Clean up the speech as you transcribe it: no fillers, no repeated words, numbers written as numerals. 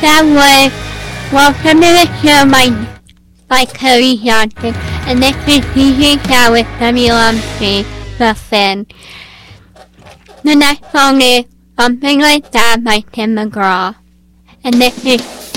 that was welcome to the show by Cody Johnson, and this is DJ Show with WMC Buffin. The next song is Something Like That by Tim McGraw, and this is